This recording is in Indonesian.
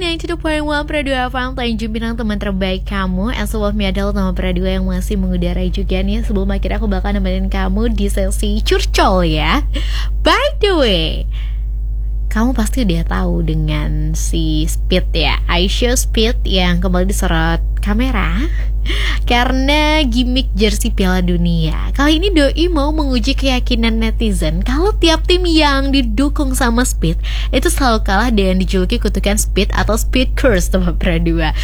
92.1 Pradua FM, Tanjung Pinang, teman terbaik kamu. As Love Me adalah nama Pradua yang masih mengudarai juga nih. Sebelum akhirnya aku bakal nemenin kamu di sesi curcol ya. By the way, kamu pasti udah tahu dengan si Speed ya, Aisha Speed yang kembali disorot kamera karena gimmick jersey Piala Dunia. Kali ini Doi mau menguji keyakinan netizen kalau tiap tim yang didukung sama Speed itu selalu kalah dan dijuluki kutukan Speed atau Speed Curse sama Pradua.